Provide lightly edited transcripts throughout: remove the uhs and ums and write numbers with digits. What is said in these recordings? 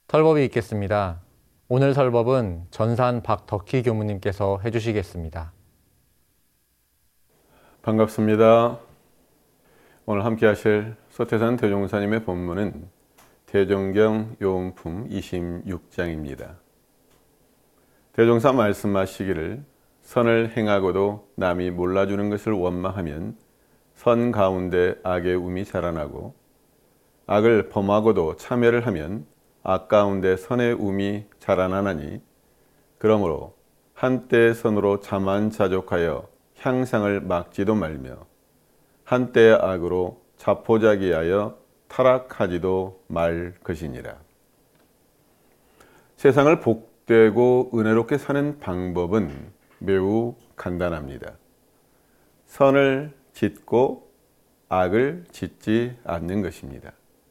설법이 있겠습니다. 오늘 설법은 전산 박덕희 교무님께서 해주시겠습니다. 반갑습니다. 오늘 함께 하실 서태산 대종사님의 본문은 대종경 요응품 26장입니다. 대종사 말씀하시기를 선을 행하고도 남이 몰라주는 것을 원망하면 선 가운데 악의 움이 자라나고 악을 범하고도 참회를 하면 악 가운데 선의 움이 자라나나니 그러므로 한때의 선으로 자만자족하여 향상을 막지도 말며 한때의 악으로 자포자기하여 타락하지도 말 것이니라. 세상을 복되고 은혜롭게 사는 방법은 매우 간단합니다. 선을 짓고 악을 짓지 않는 것입니다.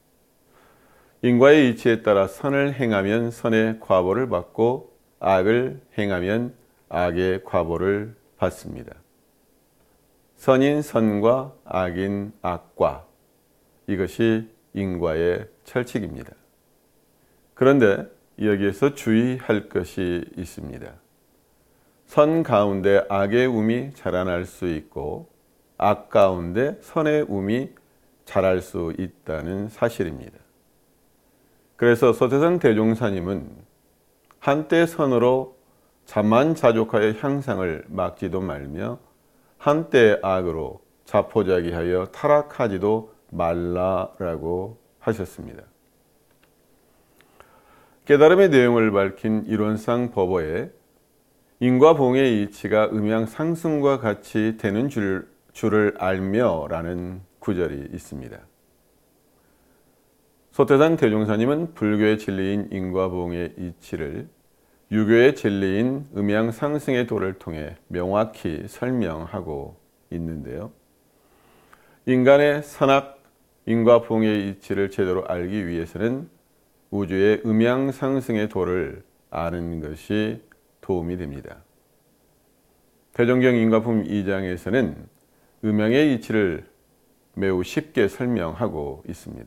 인과의 이치에 따라 선을 행하면 선의 과보를 받고 악을 행하면 악의 과보를 받습니다. 선인 선과 악인 악과, 이것이 인과의 철칙입니다. 그런데 여기에서 주의할 것이 있습니다. 선 가운데 악의 움이 자라날 수 있고 악 가운데 선의 움이 자랄 수 있다는 사실입니다. 그래서 서태산 대종사님은 한때 선으로 자만자족하여 향상을 막지도 말며 한때 악으로 자포자기하여 타락하지도 말라라고 하셨습니다. 깨달음의 내용을 밝힌 이론상 법어에 인과 봉의 이치가 음양 상승과 같이 되는 줄을 알며 라는 구절이 있습니다. 서태산 대종사님은 불교의 진리인 인과봉의 이치를 유교의 진리인 음양상승의 도를 통해 명확히 설명하고 있는데요. 인간의 선악, 인과봉의 이치를 제대로 알기 위해서는 우주의 음양상승의 도를 아는 것이 도움이 됩니다. 대종경 인과품 2장에서는 음양의 이치를 매우 쉽게 설명하고 있습니다.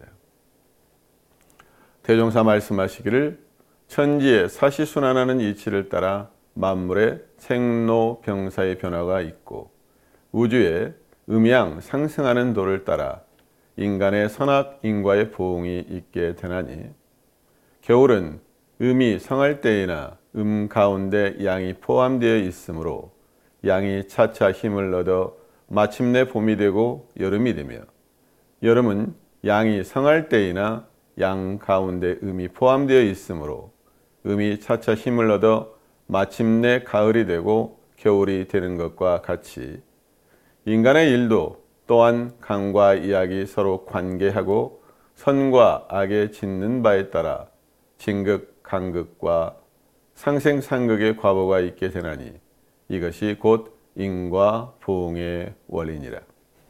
대종사 말씀하시기를 천지에 사시순환하는 이치를 따라 만물의 생로병사의 변화가 있고 우주에 음양 상승하는 도를 따라 인간의 선악 인과의 보응이 있게 되나니 겨울은 음이 성할 때이나 가운데 양이 포함되어 있으므로 양이 차차 힘을 얻어 마침내 봄이 되고 여름이 되며 여름은 양이 성할 때이나 양 가운데 음이 포함되어 있으므로 음이 차차 힘을 얻어 마침내 가을이 되고 겨울이 되는 것과 같이 인간의 일도 또한 강과 이악이 서로 관계하고 선과 악에 짓는 바에 따라 진극, 강극과 상생상극의 과보가 있게 되나니 이것이 곧 인과 보응의 원리니라.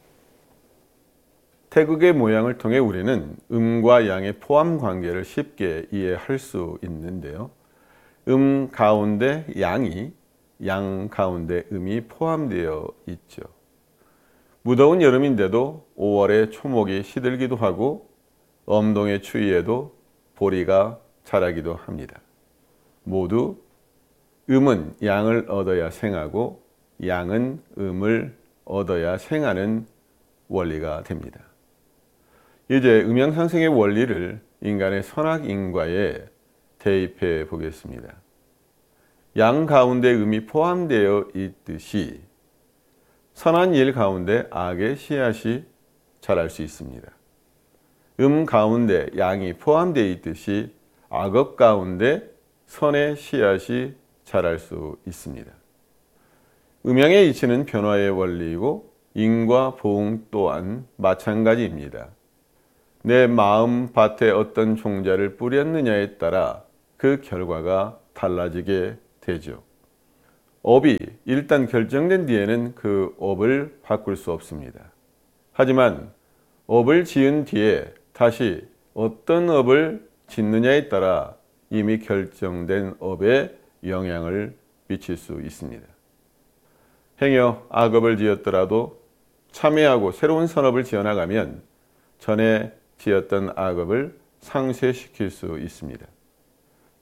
태극의 모양을 통해 우리는 음과 양의 포함 관계를 쉽게 이해할 수 있는데요. 음 가운데 양이, 양 가운데 음이 포함되어 있죠. 무더운 여름인데도 5월에 초목이 시들기도 하고 엄동의 추위에도 보리가 자라기도 합니다. 모두 음은 양을 얻어야 생하고 양은 음을 얻어야 생하는 원리가 됩니다. 이제 음양상승의 원리를 인간의 선악인과에 대입해 보겠습니다. 양 가운데 음이 포함되어 있듯이 선한 일 가운데 악의 씨앗이 자랄 수 있습니다. 가운데 양이 포함되어 있듯이 악업 가운데 선의 씨앗이 자랄 수 있습니다. 음양의 이치는 변화의 원리이고 인과 보응 또한 마찬가지입니다. 내 마음 밭에 어떤 종자를 뿌렸느냐에 따라 그 결과가 달라지게 되죠. 업이 일단 결정된 뒤에는 그 업을 바꿀 수 없습니다. 하지만 업을 지은 뒤에 다시 어떤 업을 짓느냐에 따라 이미 결정된 업에 영향을 미칠 수 있습니다. 행여 악업을 지었더라도 참회하고 새로운 선업을 지어나가면 전에 지었던 악업을 상쇄시킬 수 있습니다.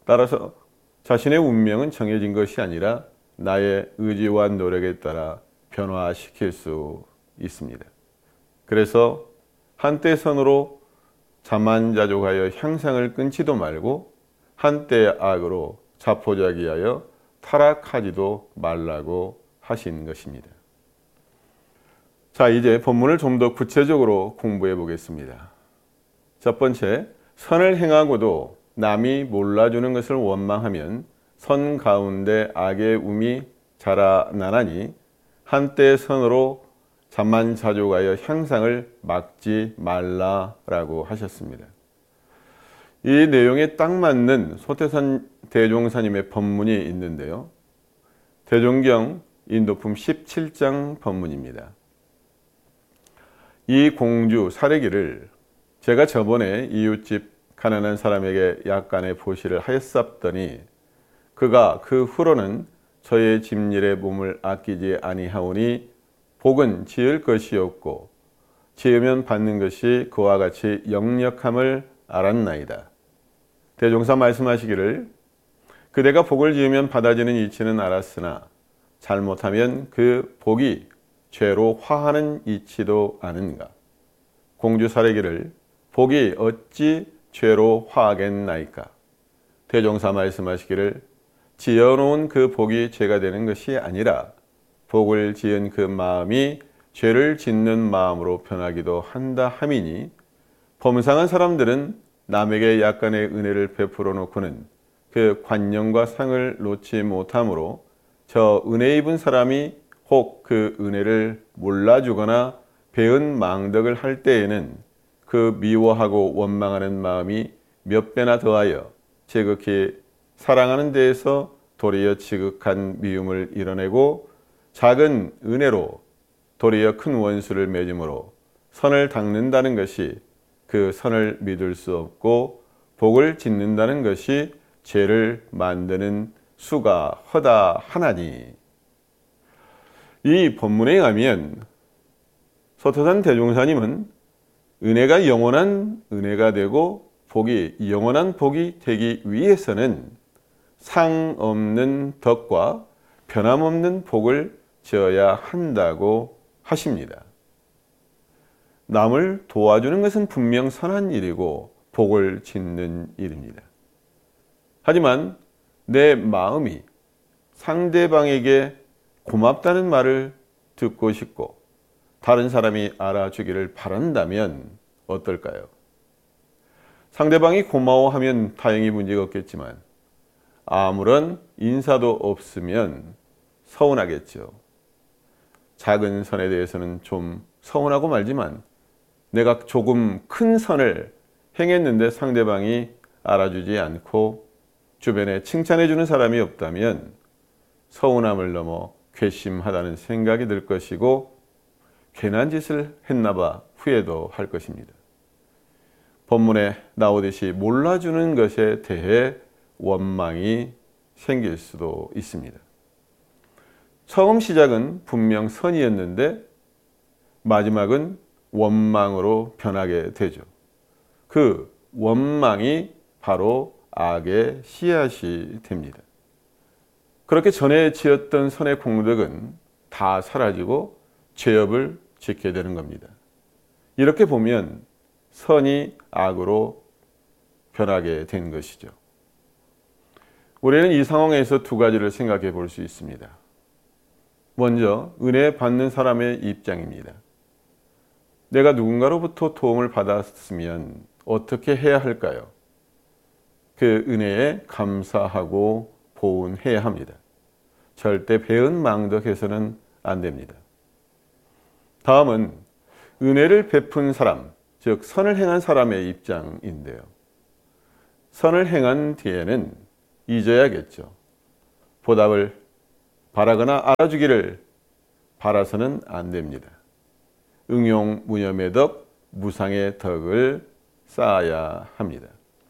따라서 자신의 운명은 정해진 것이 아니라 나의 의지와 노력에 따라 변화시킬 수 있습니다. 그래서 한때 선으로 자만자족하여 향상을 끊지도 말고 한때 악으로 자포자기하여 타락하지도 말라고 하신 것입니다. 자, 이제 본문을 좀 더 구체적으로 공부해 보겠습니다. 첫 번째, 선을 행하고도 남이 몰라주는 것을 원망하면 선 가운데 악의 움이 자라나나니 한때 선으로 자만자족하여 향상을 막지 말라라고 하셨습니다. 이 내용에 딱 맞는 소태산 대종사님의 법문이 있는데요. 대종경 인도품 17장 법문입니다. 이 공주 사례기를 제가 저번에 이웃집 가난한 사람에게 약간의 보시를 하였사옵더니 그가 그 후로는 저의 집일에 몸을 아끼지 아니하오니 복은 지을 것이 없고 지으면 받는 것이 그와 같이 역력함을 알았나이다. 대종사 말씀하시기를 그대가 복을 지으면 받아지는 이치는 알았으나 잘못하면 그 복이 죄로 화하는 이치도 아는가. 공주 사례기를 복이 어찌 죄로 화하겠나이까. 대종사 말씀하시기를 지어놓은 그 복이 죄가 되는 것이 아니라 복을 지은 그 마음이 죄를 짓는 마음으로 변하기도 한다 함이니 범상한 사람들은 남에게 약간의 은혜를 베풀어 놓고는 그 관념과 상을 놓지 못하므로 저 은혜 입은 사람이 혹 그 은혜를 몰라주거나 배은 망덕을 할 때에는 그 미워하고 원망하는 마음이 몇 배나 더하여 지극히 사랑하는 데에서 도리어 지극한 미움을 이뤄내고 작은 은혜로 도리어 큰 원수를 맺음으로 선을 닦는다는 것이 그 선을 믿을 수 없고 복을 짓는다는 것이 죄를 만드는 수가 허다하나니. 이 본문에 의하면 소태산 대종사님은 은혜가 영원한 은혜가 되고 복이 영원한 복이 되기 위해서는 상 없는 덕과 변함없는 복을 지어야 한다고 하십니다. 남을 도와주는 것은 분명 선한 일이고 복을 짓는 일입니다. 하지만 내 마음이 상대방에게 고맙다는 말을 듣고 싶고 다른 사람이 알아주기를 바란다면 어떨까요? 상대방이 고마워하면 다행히 문제가 없겠지만 아무런 인사도 없으면 서운하겠죠. 작은 선에 대해서는 좀 서운하고 말지만 내가 조금 큰 선을 행했는데 상대방이 알아주지 않고 주변에 칭찬해주는 사람이 없다면 서운함을 넘어 괘씸하다는 생각이 들 것이고 괜한 짓을 했나봐 후회도 할 것입니다. 본문에 나오듯이 몰라주는 것에 대해 원망이 생길 수도 있습니다. 처음 시작은 분명 선이었는데 마지막은 원망으로 변하게 되죠. 그 원망이 바로 악의 씨앗이 됩니다. 그렇게 전에 지었던 선의 공덕은 다 사라지고 죄업을 짓게 되는 겁니다. 이렇게 보면 선이 악으로 변하게 된 것이죠. 우리는 이 상황에서 두 가지를 생각해 볼 수 있습니다. 먼저 은혜 받는 사람의 입장입니다. 내가 누군가로부터 도움을 받았으면 어떻게 해야 할까요? 그 은혜에 감사하고 보은해야 합니다. 절대 배은망덕해서는 안 됩니다. 다음은 은혜를 베푼 사람, 즉 선을 행한 사람의 입장인데요. 선을 행한 뒤에는 잊어야겠죠. 보답을 바라거나 알아주기를 바라서는 안 됩니다. 응용 무념의 덕, 무상의 덕을 쌓아야 합니다.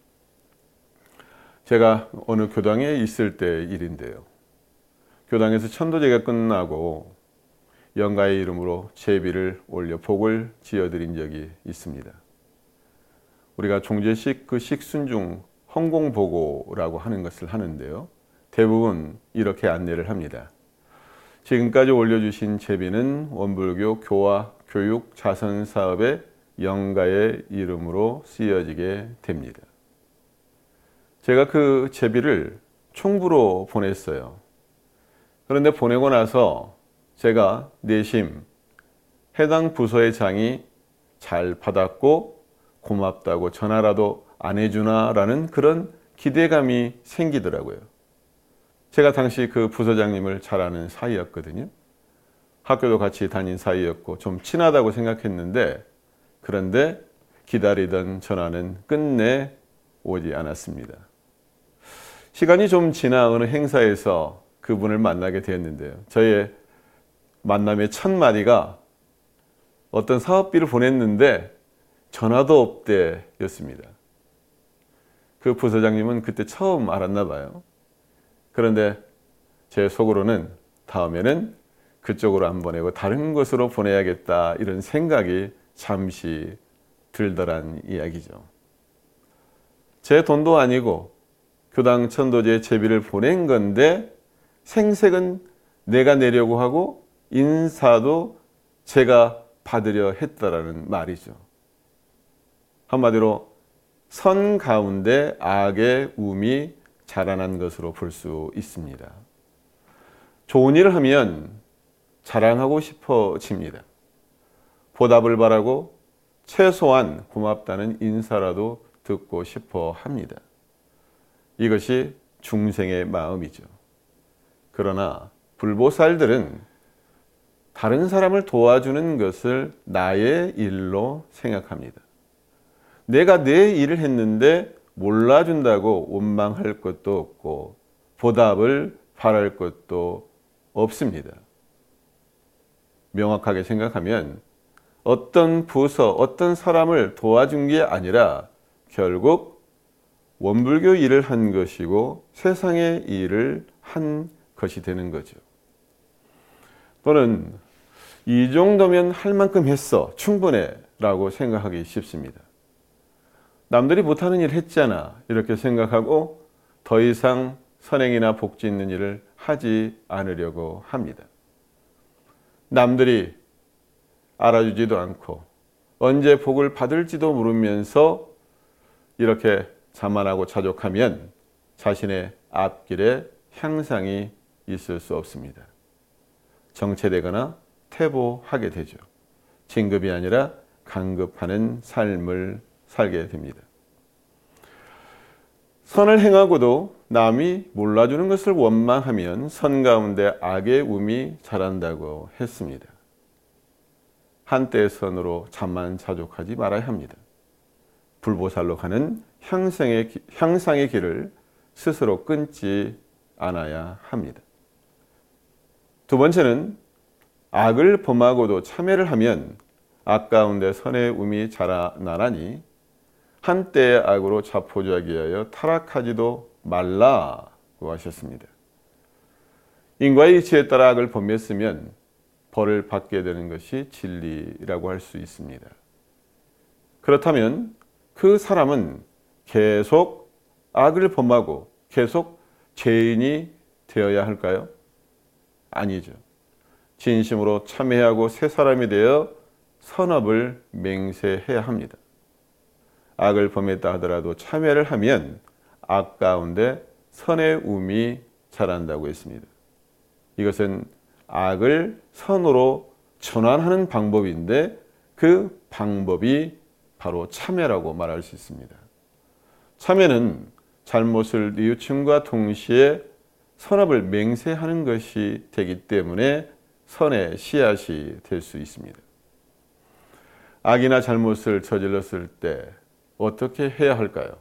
제가 어느 교당에 있을 때 일인데요. 교당에서 천도제가 끝나고 영가의 이름으로 제비를 올려 복을 지어드린 적이 있습니다. 우리가 종제식 그 식순 중 헌공보고라고 하는 것을 하는데요. 대부분 이렇게 안내를 합니다. 지금까지 올려주신 제비는 원불교 교화, 교육, 자선 사업의 영가의 이름으로 쓰여지게 됩니다. 제가 그 제비를 총부로 보냈어요. 그런데 보내고 나서 제가 내심 해당 부서의 장이 잘 받았고 고맙다고 전화라도 안 해주나라는 그런 기대감이 생기더라고요. 제가 당시 그 부서장님을 잘 아는 사이였거든요. 학교도 같이 다닌 사이였고 좀 친하다고 생각했는데, 그런데 기다리던 전화는 끝내 오지 않았습니다. 시간이 좀 지나 어느 행사에서 그분을 만나게 되었는데요. 저의 만남의 첫 마디가 어떤 사업비를 보냈는데 전화도 없대 였습니다. 그 부서장님은 그때 처음 알았나 봐요. 그런데 제 속으로는 다음에는 그쪽으로 안 보내고 다른 곳으로 보내야겠다, 이런 생각이 잠시 들더란 이야기죠. 제 돈도 아니고 교당 천도제 제비를 보낸 건데 생색은 내가 내려고 하고 인사도 제가 받으려 했다라는 말이죠. 한마디로 선 가운데 악의 움이 자라난 것으로 볼 수 있습니다. 좋은 일을 하면 자랑하고 싶어집니다. 보답을 바라고 최소한 고맙다는 인사라도 듣고 싶어 합니다. 이것이 중생의 마음이죠. 그러나 불보살들은 다른 사람을 도와주는 것을 나의 일로 생각합니다. 내가 내 일을 했는데 몰라준다고 원망할 것도 없고 보답을 바랄 것도 없습니다. 명확하게 생각하면 어떤 부서, 어떤 사람을 도와준 게 아니라 결국 원불교 일을 한 것이고 세상의 일을 한 것이 되는 거죠. 또는 이 정도면 할 만큼 했어, 충분해 라고 생각하기 쉽습니다. 남들이 못하는 일 했잖아, 이렇게 생각하고 더 이상 선행이나 복지 있는 일을 하지 않으려고 합니다. 남들이 알아주지도 않고 언제 복을 받을지도 모르면서 이렇게 자만하고 자족하면 자신의 앞길에 향상이 있을 수 없습니다. 정체되거나 퇴보하게 되죠. 진급이 아니라 간급하는 삶을 살게 됩니다. 선을 행하고도 남이 몰라주는 것을 원망하면 선 가운데 악의 움이 자란다고 했습니다. 한때의 선으로 자만자족하지 말아야 합니다. 불보살로 가는 향상의 길을 스스로 끊지 않아야 합니다. 두 번째는 악을 범하고도 참회를 하면 악 가운데 선의 움이 자라나나니 한때의 악으로 자포자기하여 타락하지도 말라고 하셨습니다. 인과의 이치에 따라 악을 범했으면 벌을 받게 되는 것이 진리라고 할 수 있습니다. 그렇다면 그 사람은 계속 악을 범하고 계속 죄인이 되어야 할까요? 아니죠. 진심으로 참회하고 새 사람이 되어 선업을 맹세해야 합니다. 악을 범했다 하더라도 참회를 하면 악 가운데 선의 움이 자란다고 했습니다. 이것은 악을 선으로 전환하는 방법인데 그 방법이 바로 참회라고 말할 수 있습니다. 참회는 잘못을 뉘우침과 동시에 선업을 맹세하는 것이 되기 때문에 선의 씨앗이 될 수 있습니다. 악이나 잘못을 저질렀을 때 어떻게 해야 할까요?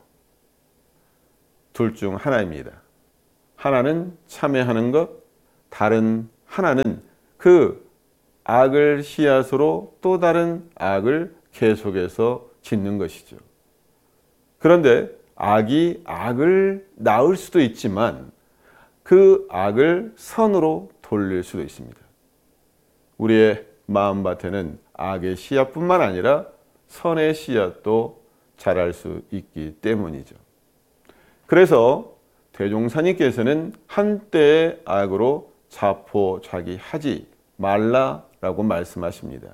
둘 중 하나입니다. 하나는 참회하는 것, 다른 하나는 그 악을 씨앗으로 또 다른 악을 계속해서 짓는 것이죠. 그런데 악이 악을 낳을 수도 있지만 그 악을 선으로 돌릴 수도 있습니다. 우리의 마음밭에는 악의 씨앗뿐만 아니라 선의 씨앗도 자랄 수 있기 때문이죠. 그래서 대종사님께서는 한때의 악으로 자포자기하지 말라라고 말씀하십니다.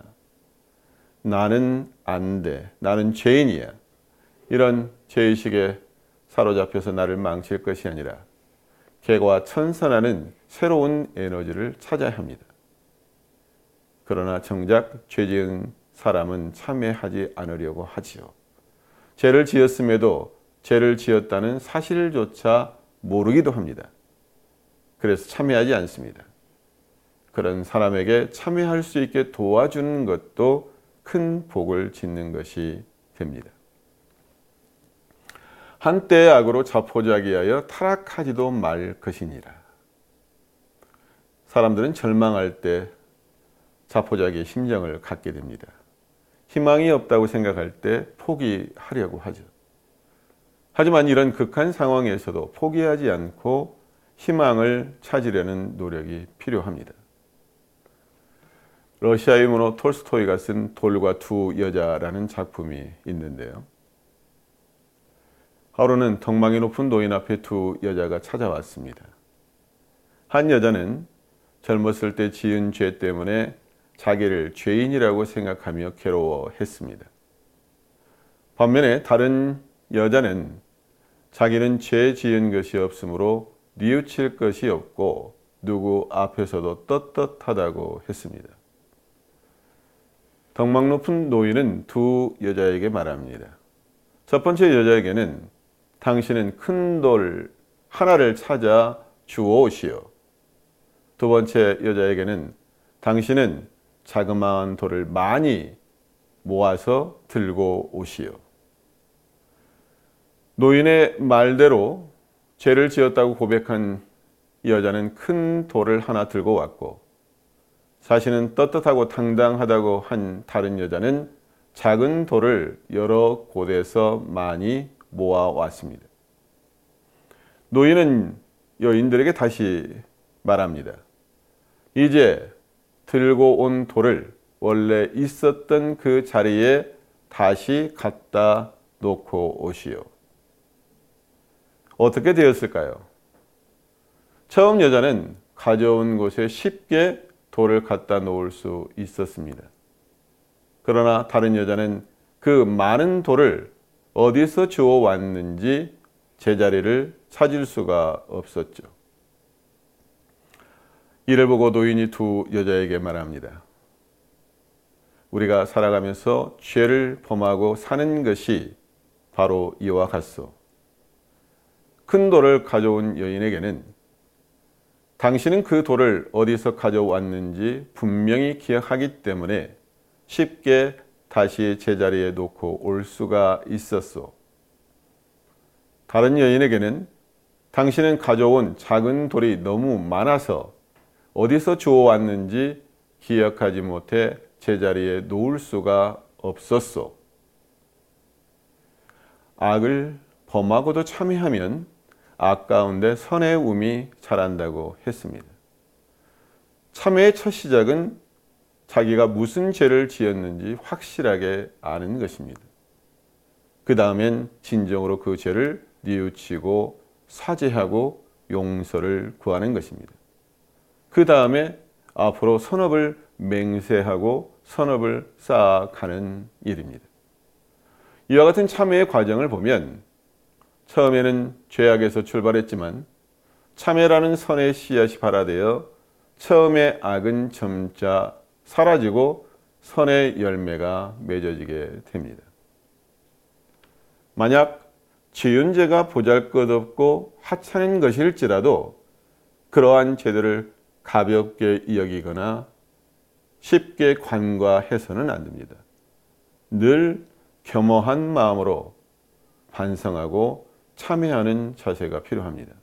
나는 안 돼. 나는 죄인이야. 이런 죄의식에 사로잡혀서 나를 망칠 것이 아니라 개과 천선하는 새로운 에너지를 찾아야 합니다. 그러나 정작 죄 지은 사람은 참회하지 않으려고 하지요. 죄를 지었음에도 죄를 지었다는 사실조차 모르기도 합니다. 그래서 참회하지 않습니다. 그런 사람에게 참회할 수 있게 도와주는 것도 큰 복을 짓는 것이 됩니다. 한때의 악으로 자포자기하여 타락하지도 말 것이니라. 사람들은 절망할 때 자포자기의 심정을 갖게 됩니다. 희망이 없다고 생각할 때 포기하려고 하죠. 하지만 이런 극한 상황에서도 포기하지 않고 희망을 찾으려는 노력이 필요합니다. 러시아의 문호 톨스토이가 쓴 돌과 두 여자라는 작품이 있는데요. 하루는 덕망이 높은 노인 앞에 두 여자가 찾아왔습니다. 한 여자는 젊었을 때 지은 죄 때문에 자기를 죄인이라고 생각하며 괴로워했습니다. 반면에 다른 여자는 자기는 죄 지은 것이 없으므로 뉘우칠 것이 없고 누구 앞에서도 떳떳하다고 했습니다. 덕망 높은 노인은 두 여자에게 말합니다. 첫 번째 여자에게는 당신은 큰 돌 하나를 찾아 주워오시오. 두 번째 여자에게는 당신은 자그마한 돌을 많이 모아서 들고 오시오. 노인의 말대로 죄를 지었다고 고백한 여자는 큰 돌을 하나 들고 왔고, 자신은 떳떳하고 당당하다고 한 다른 여자는 작은 돌을 여러 곳에서 많이 모아왔습니다. 노인은 여인들에게 다시 말합니다. 이제 들고 온 돌을 원래 있었던 그 자리에 다시 갖다 놓고 오시오. 어떻게 되었을까요? 처음 여자는 가져온 곳에 쉽게 돌을 갖다 놓을 수 있었습니다. 그러나 다른 여자는 그 많은 돌을 어디서 주워 왔는지 제자리를 찾을 수가 없었죠. 이를 보고 노인이 두 여자에게 말합니다. 우리가 살아가면서 죄를 범하고 사는 것이 바로 이와 같소. 큰 돌을 가져온 여인에게는 당신은 그 돌을 어디서 가져왔는지 분명히 기억하기 때문에 쉽게 다시 제자리에 놓고 올 수가 있었소. 다른 여인에게는 당신은 가져온 작은 돌이 너무 많아서 어디서 주워왔는지 기억하지 못해 제자리에 놓을 수가 없었소. 악을 범하고도 참회하면 악 가운데 선의 움이 자란다고 했습니다. 참회의 첫 시작은 자기가 무슨 죄를 지었는지 확실하게 아는 것입니다. 그 다음엔 진정으로 그 죄를 뉘우치고 사죄하고 용서를 구하는 것입니다. 그 다음에 앞으로 선업을 맹세하고 선업을 쌓아가는 일입니다. 이와 같은 참회의 과정을 보면 처음에는 죄악에서 출발했지만 참회라는 선의 씨앗이 발화되어 처음의 악은 점차 사라지고 선의 열매가 맺어지게 됩니다. 만약 지은 죄가 보잘것없고 하찮은 것일지라도 그러한 죄들을 가볍게 여기거나 쉽게 간과해서는 안 됩니다. 늘 겸허한 마음으로 반성하고 참회하는 자세가 필요합니다.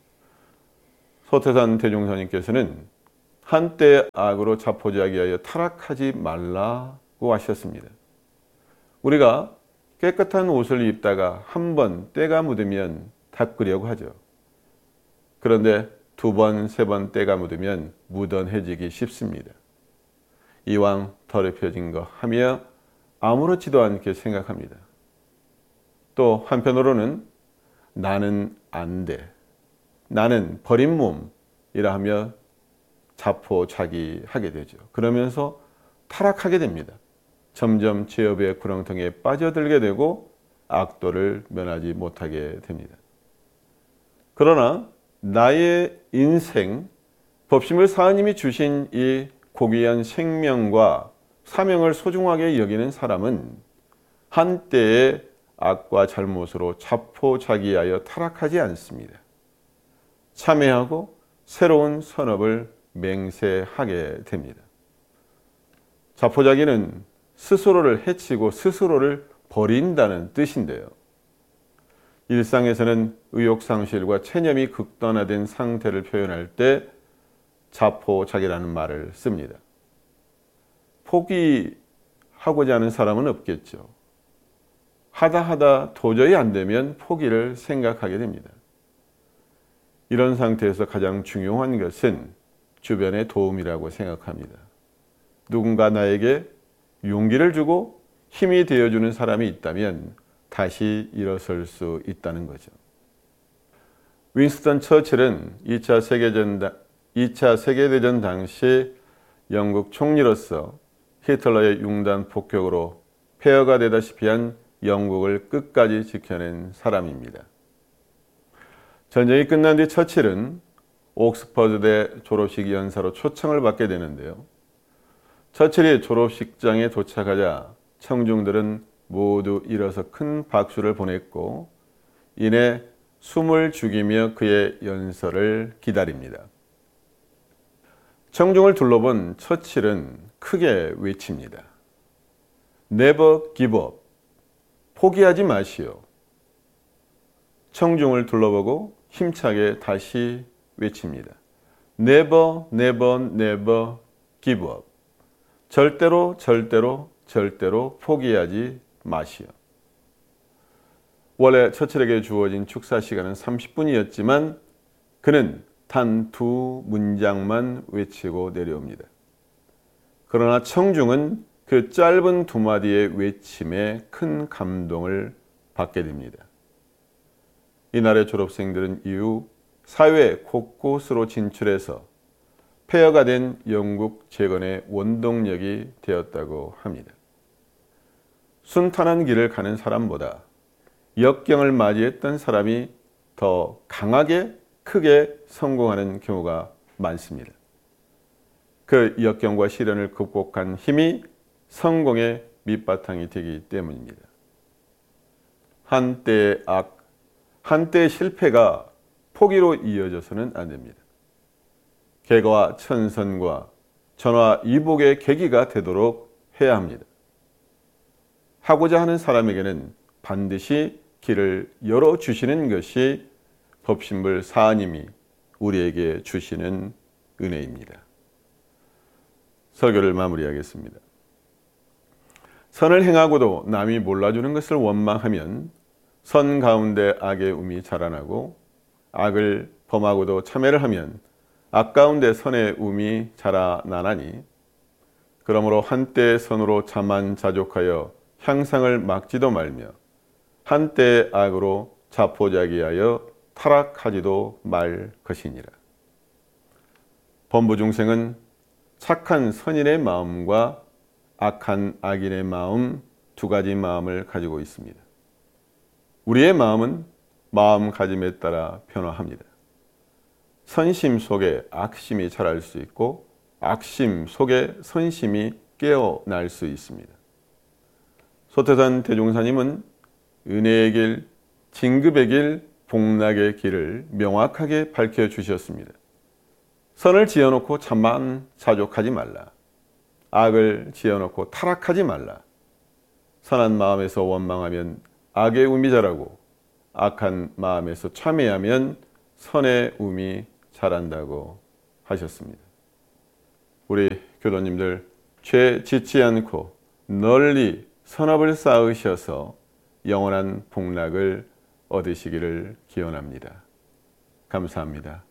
소태산 대종사님께서는 한때 악으로 자포자기하여 타락하지 말라고 하셨습니다. 우리가 깨끗한 옷을 입다가 한 번 때가 묻으면 닦으려고 하죠. 그런데 두 번, 세 번 때가 묻으면 무던해지기 쉽습니다. 이왕 더럽혀진 거 하며 아무렇지도 않게 생각합니다. 또 한편으로는 나는 안 돼. 나는 버린 몸이라 하며 자포자기하게 되죠. 그러면서 타락하게 됩니다. 점점 죄업의 구렁텅이에 빠져들게 되고 악도를 면하지 못하게 됩니다. 그러나 나의 인생, 법심을 사하님이 주신 이 고귀한 생명과 사명을 소중하게 여기는 사람은 한때의 악과 잘못으로 자포자기하여 타락하지 않습니다. 참회하고 새로운 선업을 맹세하게 됩니다. 자포자기는 스스로를 해치고 스스로를 버린다는 뜻인데요. 일상에서는 의욕상실과 체념이 극단화된 상태를 표현할 때 자포자기라는 말을 씁니다. 포기하고자 하는 사람은 없겠죠. 하다 도저히 안 되면 포기를 생각하게 됩니다. 이런 상태에서 가장 중요한 것은 주변의 도움이라고 생각합니다. 누군가 나에게 용기를 주고 힘이 되어주는 사람이 있다면 다시 일어설 수 있다는 거죠. 윈스턴 처칠은 2차 세계대전 당시 영국 총리로서 히틀러의 융단 폭격으로 폐허가 되다시피 한 영국을 끝까지 지켜낸 사람입니다. 전쟁이 끝난 뒤 처칠은 옥스퍼드대 졸업식 연사로 초청을 받게 되는데요. 처칠이 졸업식장에 도착하자 청중들은 모두 일어서 큰 박수를 보냈고 이내 숨을 죽이며 그의 연설을 기다립니다. 청중을 둘러본 처칠은 크게 외칩니다. Never give up. 포기하지 마시오. 청중을 둘러보고 힘차게 다시 외칩니다. Never, never, never give up. 절대로 포기하지 마시오. 원래 처칠에게 주어진 축사 시간은 30분이었지만 그는 단 2문장만 외치고 내려옵니다. 그러나 청중은 그 짧은 2마디의 외침에 큰 감동을 받게 됩니다. 이날의 졸업생들은 이후 사회 곳곳으로 진출해서 폐허가 된 영국 재건의 원동력이 되었다고 합니다. 순탄한 길을 가는 사람보다 역경을 맞이했던 사람이 더 강하게 크게 성공하는 경우가 많습니다. 그 역경과 시련을 극복한 힘이 성공의 밑바탕이 되기 때문입니다. 한때의 악, 한때의 실패가 포기로 이어져서는 안 됩니다. 개과 천선과 전화위복의 계기가 되도록 해야 합니다. 하고자 하는 사람에게는 반드시 길을 열어주시는 것이 법신불 사하님이 우리에게 주시는 은혜입니다. 설교를 마무리하겠습니다. 선을 행하고도 남이 몰라주는 것을 원망하면 선 가운데 악의 움이 자라나고 악을 범하고도 참회를 하면 악 가운데 선의 움이 자라나나니 그러므로 한때의 선으로 자만자족하여 향상을 막지도 말며 한때의 악으로 자포자기하여 타락하지도 말 것이니라. 범부중생은 착한 선인의 마음과 악한 악인의 마음 2가지 마음을 가지고 있습니다. 우리의 마음은 마음가짐에 따라 변화합니다. 선심 속에 악심이 자랄 수 있고 악심 속에 선심이 깨어날 수 있습니다. 소태산 대종사님은 은혜의 길, 진급의 길, 복락의 길을 명확하게 밝혀주셨습니다. 선을 지어놓고 자만자족하지 말라. 악을 지어놓고 타락하지 말라. 선한 마음에서 원망하면 악의 움이 자라고 악한 마음에서 참회하면 선의 움이 자란다고 하셨습니다. 우리 교도님들 죄 짓지 않고 널리 선업을 쌓으셔서 영원한 복락을 얻으시기를 기원합니다. 감사합니다.